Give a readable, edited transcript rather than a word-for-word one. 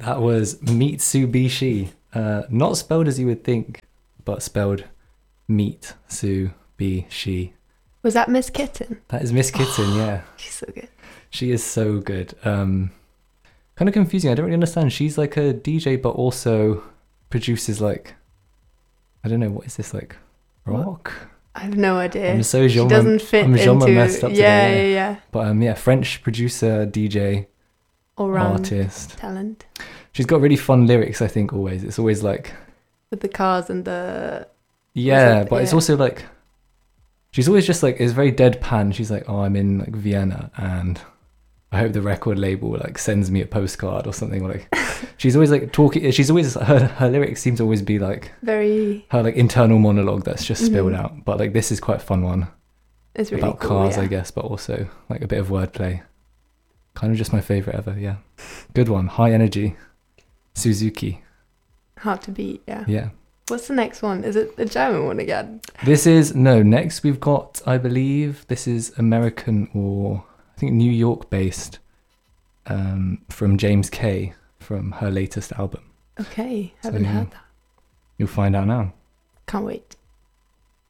That was Mitsubishi. Not spelled as you would think, but spelled Mitsubishi. Was that Miss Kitten? That is Miss Kitten, yeah. She's so good. She is so good. Kind of confusing. I don't really understand. She's like a DJ, but also produces like, I don't know, what is this, like rock? I have no idea. I'm so genre, she doesn't fit I'm genre into... messed up today. Yeah. But yeah, French producer, DJ, All-round artist. talent. She's got really fun lyrics, I think, always. It's always like... With the cars and the... Yeah, but it's also like... She's always just like, it's very deadpan. She's like, oh, I'm in like Vienna and I hope the record label like sends me a postcard or something. Or like, she's always like talking, she's always, her lyrics seem to always be like... Very... Her like internal monologue that's just spilled out. But like this is quite a fun one. It's really about cool, cars, yeah. I guess, but also like a bit of wordplay. Kind of just my favorite ever, yeah. Good one. High energy. Suzuki. Hard to beat, yeah. Yeah. What's the next one? Is it the German one again? Next we've got, I believe, this is American or I think New York based, from James Kay from her latest album. Okay, haven't heard that. You'll find out now. Can't wait.